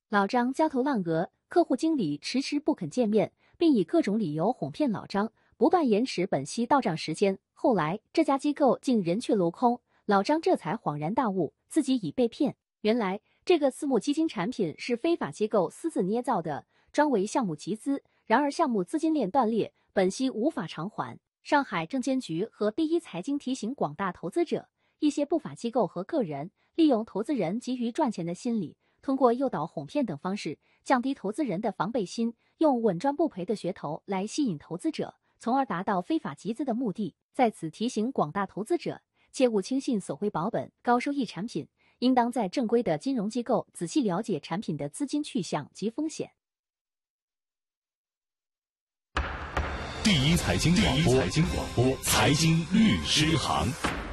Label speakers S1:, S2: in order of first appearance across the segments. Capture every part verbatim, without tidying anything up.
S1: 老张焦头烂额，客户经理迟迟不肯见面，并以各种理由哄骗老张，不断延迟本息到账时间。后来这家机构竟人去楼空，老张这才恍然大悟，自己已被骗。原来这个私募基金产品是非法机构私自捏造的，专为项目集资。然而项目资金链断裂，本息无法偿还。上海证监局和第一财经提醒广大投资者，一些不法机构和个人利用投资人急于赚钱的心理，通过诱导、哄骗等方式，降低投资人的防备心，用稳赚不赔的噱头来吸引投资者，从而达到非法集资的目的。在此提醒广大投资者，切勿轻信所谓保本、高收益产品，应当在正规的金融机构仔细了解产品的资金去向及风险。
S2: 第一财经广播，财经广播，财经律师行。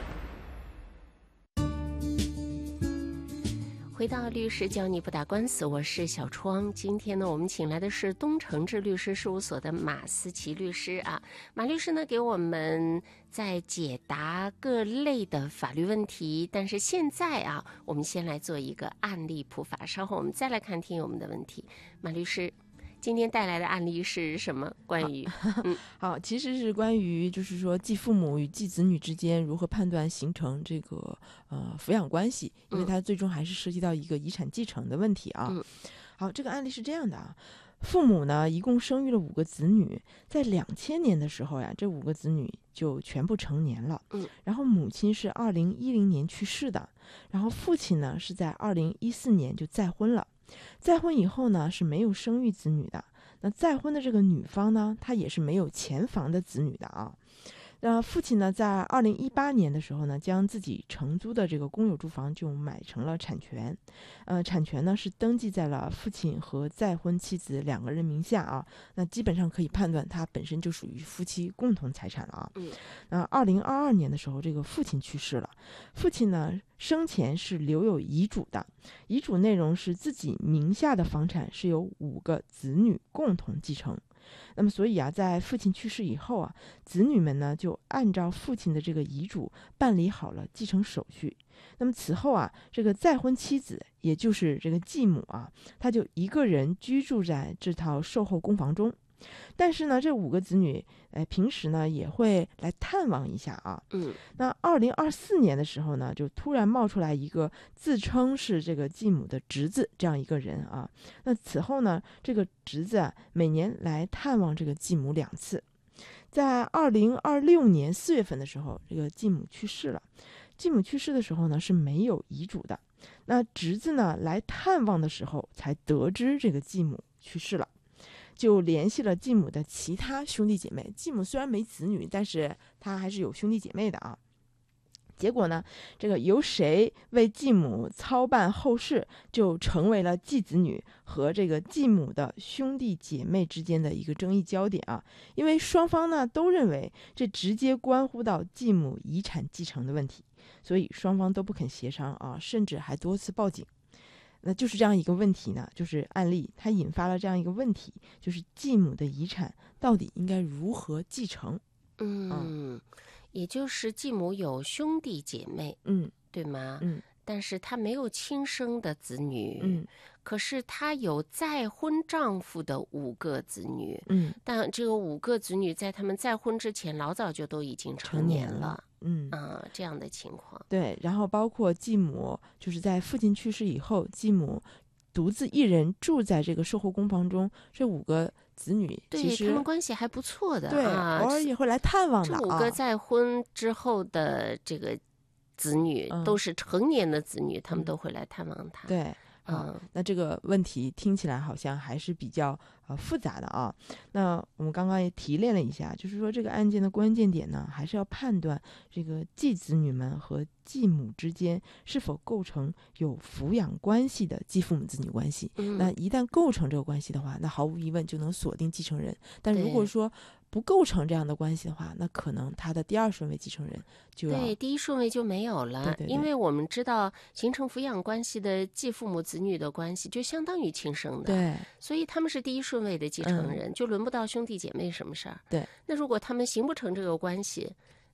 S3: 回到律师教你不打官司，我是小窗。今天呢，我们请来的是东诚志律师事务所的马思琪律师啊。马律师呢，给我们在解答各类的法律问题。但是现在啊，我们先来做一个案例普法，稍后我们再来看听友们的问题。马律师，今天带来的案例是什么？关于
S4: 嗯，好，其实是关于就是说继父母与继子女之间如何判断形成这个呃抚养关系，因为它最终还是涉及到一个遗产继承的问题啊。嗯、好，这个案例是这样的啊，父母呢一共生育了五个子女，在两千年的时候呀，这五个子女就全部成年了。嗯，然后母亲是二零一零年去世的，然后父亲呢是在二零一四年就再婚了。再婚以后呢是没有生育子女的，那再婚的这个女方呢，她也是没有前房的子女的啊。那父亲呢，在二零一八年的时候呢，将自己承租的这个公有住房就买成了产权，呃，产权呢是登记在了父亲和再婚妻子两个人名下啊。那基本上可以判断，它本身就属于夫妻共同财产了啊。嗯。那二零二二年的时候，这个父亲去世了，父亲呢生前是留有遗嘱的，遗嘱内容是自己名下的房产是由五个子女共同继承。那么所以啊，在父亲去世以后啊，子女们呢就按照父亲的这个遗嘱办理好了继承手续。那么此后啊，这个再婚妻子，也就是这个继母啊，她就一个人居住在这套售后公房中。但是呢，这五个子女，哎，平时呢也会来探望一下啊。嗯。那二零二四年的时候呢，就突然冒出来一个自称是这个继母的侄子这样一个人啊。那此后呢，这个侄子啊，每年来探望这个继母两次。在二零二六年四月份的时候，这个继母去世了。继母去世的时候呢，是没有遗嘱的。那侄子呢来探望的时候，才得知这个继母去世了。就联系了继母的其他兄弟姐妹，继母虽然没子女，但是她还是有兄弟姐妹的啊。结果呢，这个由谁为继母操办后事，就成为了继子女和这个继母的兄弟姐妹之间的一个争议焦点啊。因为双方呢都认为这直接关乎到继母遗产继承的问题，所以双方都不肯协商啊，甚至还多次报警。那就是这样一个问题呢，就是案例它引发了这样一个问题，就是继母的遗产到底应该如何继承？
S3: 嗯，嗯也就是继母有兄弟姐妹，嗯，对吗？嗯，但是她没有亲生的子女，嗯，可是她有再婚丈夫的五个子女，嗯，但这个五个子女在他们再婚之前老早就都已经成年了。成年了嗯啊，这样的情况。
S4: 对，然后包括继母，就是在父亲去世以后，继母独自一人住在这个售后公房中，这五个子女其实
S3: 对他们关系还不错的，
S4: 对，
S3: 啊、
S4: 偶尔也会来探望的。
S3: 这五个再婚之后的这个子女、嗯、都是成年的子女，他们都会来探望他。
S4: 对。啊、嗯，那这个问题听起来好像还是比较呃复杂的啊。那我们刚刚也提炼了一下，就是说这个案件的关键点呢，还是要判断这个继子女们和继母之间是否构成有抚养关系的继父母子女关系。嗯、那一旦构成这个关系的话，那毫无疑问就能锁定继承人。但如果说不构成这样的关系的话，那可能他的第二顺位继承人就要
S3: 对第一顺位就没有了。对对对，因为我们知道形成抚养关系的继父母子女的关系就相当于亲生的，
S4: 对，
S3: 所以他们是第一顺位的继承人、嗯、就轮不到兄弟姐妹什么事儿。
S4: 对，
S3: 那如果他们形不成这个关系，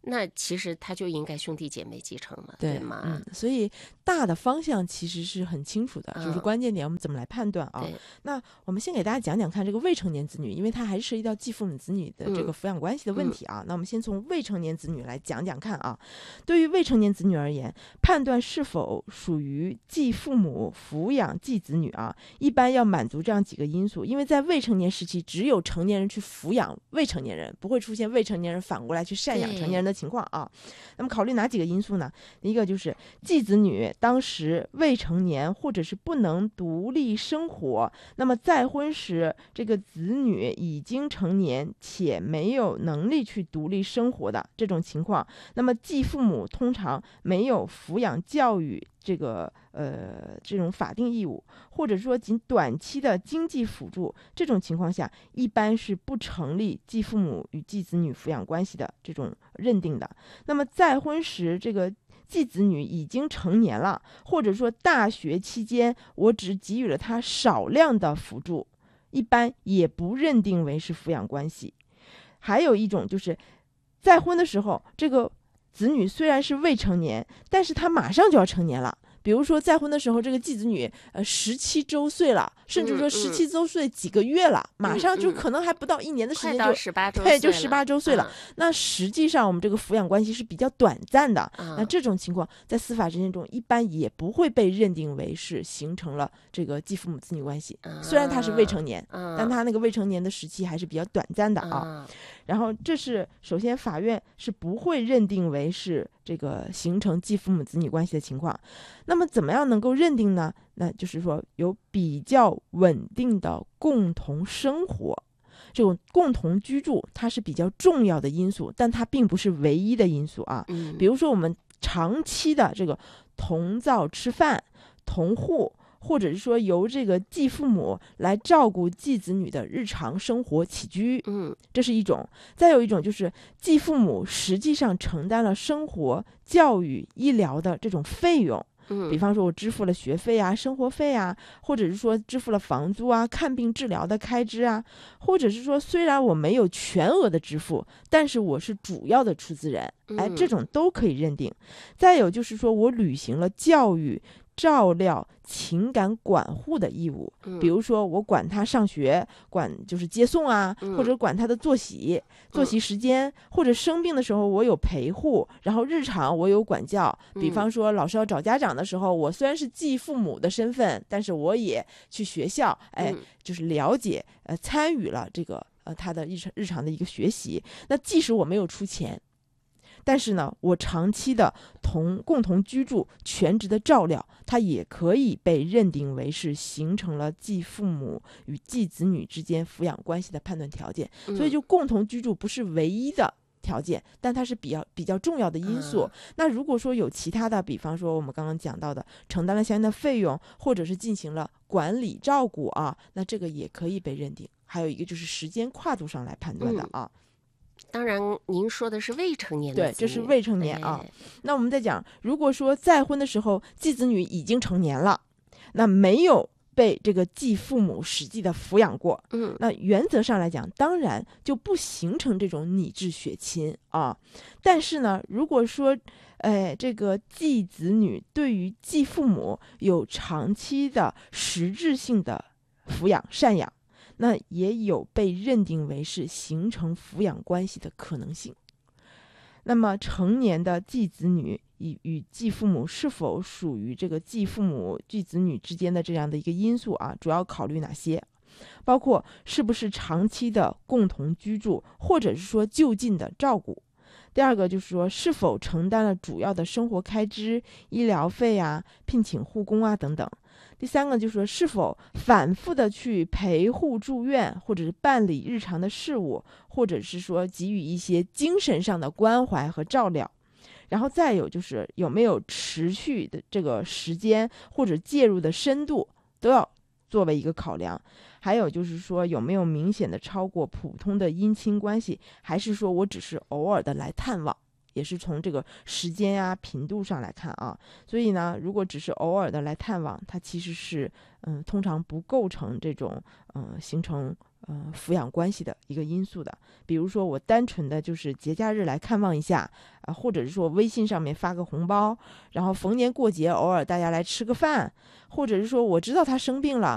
S3: 那其实他就应该兄弟姐妹继承了，
S4: 对,
S3: 对吗？
S4: 嗯，所以大的方向其实是很清楚的，
S3: 嗯、
S4: 就是关键点我们怎么来判断啊？那我们先给大家讲讲看这个未成年子女，因为它还是涉及到继父母子女的这个抚养关系的问题啊。嗯、那我们先从未成年子女来讲讲看啊。对于未成年子女而言，判断是否属于继父母抚养继子女啊，一般要满足这样几个因素，因为在未成年时期，只有成年人去抚养未成年人，不会出现未成年人反过来去赡养成年人的情况啊。那么考虑哪几个因素呢？一个就是继子女当时未成年或者是不能独立生活，那么再婚时这个子女已经成年且没有能力去独立生活的这种情况，那么继父母通常没有抚养教育这个呃这种法定义务，或者说仅短期的经济辅助，这种情况下一般是不成立继父母与继子女抚养关系的这种认定的。那么再婚时这个继子女已经成年了，或者说大学期间我只给予了他少量的辅助，一般也不认定为是抚养关系。还有一种就是再婚的时候，这个子女虽然是未成年，但是他马上就要成年了。比如说再婚的时候，这个继子女呃十七周岁了，甚至说十七周岁几个月了，嗯、马上就可能还不到一年的时间就、嗯嗯、
S3: 快到十八周
S4: 对，就十八周岁了、
S3: 嗯。
S4: 那实际上我们这个抚养关系是比较短暂的、
S3: 嗯，
S4: 那这种情况在司法实践中一般也不会被认定为是形成了这个继父母子女关系。
S3: 嗯、
S4: 虽然他是未成年、
S3: 嗯，
S4: 但他那个未成年的时期还是比较短暂的啊。
S3: 嗯、
S4: 然后这是首先法院是不会认定为是这个形成继父母子女关系的情况。那么怎么样能够认定呢？那就是说有比较稳定的共同生活，这种共同居住它是比较重要的因素，但它并不是唯一的因素啊。
S3: 嗯、
S4: 比如说我们长期的这个同灶吃饭、同户，或者是说由这个继父母来照顾继子女的日常生活起居，
S3: 嗯，
S4: 这是一种。再有一种就是继父母实际上承担了生活、教育、医疗的这种费用。
S3: 嗯，
S4: 比方说我支付了学费啊、生活费啊，或者是说支付了房租啊、看病治疗的开支啊，或者是说虽然我没有全额的支付，但是我是主要的出资人，哎，这种都可以认定。再有就是说我履行了教育、照料、情感管护的义务，比如说我管他上学，管就是接送啊，或者管他的作息、作息时间，或者生病的时候我有陪护，然后日常我有管教。比方说老师要找家长的时候，我虽然是继父母的身份，但是我也去学校，哎，就是了解呃参与了这个呃他的日常日常的一个学习。那即使我没有出钱，但是呢，我长期的同共同居住、全职的照料，它也可以被认定为是形成了继父母与继子女之间抚养关系的判断条件。所以，就共同居住不是唯一的条件，但它是比较比较重要的因素。嗯、那如果说有其他的，比方说我们刚刚讲到的，承担了相应的费用，或者是进行了管理照顾啊，那这个也可以被认定。还有一个就是时间跨度上来判断的啊。嗯
S3: 当然您说的是未成年的子女，
S4: 对，这是未成年啊、
S3: 哎、
S4: 那我们再讲，如果说再婚的时候继子女已经成年了，那没有被这个继父母实际的抚养过，
S3: 嗯，
S4: 那原则上来讲当然就不形成这种拟制血亲啊。但是呢，如果说哎，这个继子女对于继父母有长期的实质性的抚养赡养，那也有被认定为是形成抚养关系的可能性。那么成年的继子女与与继父母是否属于这个继父母继子女之间的这样的一个因素啊，主要考虑哪些？包括是不是长期的共同居住，或者是说就近的照顾。第二个就是说是否承担了主要的生活开支、医疗费啊、聘请护工啊等等。第三个就是说是否反复的去陪护住院，或者是办理日常的事务，或者是说给予一些精神上的关怀和照料。然后再有就是有没有持续的这个时间或者介入的深度，都要作为一个考量。还有就是说有没有明显的超过普通的姻亲关系，还是说我只是偶尔的来探望， 也是从这个时间呀、频度上来看啊。所以呢，如果只是偶尔的来探望，它其实是嗯，通常不构成这种嗯形成呃抚养关系的一个因素的。比如说我单纯的就是节假日来看望一下啊，或者是说微信上面发个红包，然后逢年过节偶尔大家来吃个饭，或者是说我知道他生病了，